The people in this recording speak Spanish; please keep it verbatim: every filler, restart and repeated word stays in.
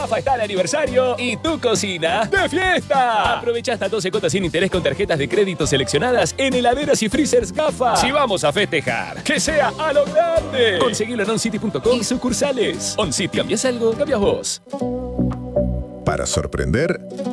Gafa está de aniversario y tu cocina de fiesta. Aprovecha hasta doce cuotas sin interés con tarjetas de crédito seleccionadas en heladeras y freezers Gafa. Si vamos a festejar, que sea a lo grande. Conseguilo en oncity punto com y sucursales. OnCity, ¿cambias algo? Cambias vos. Para sorprender,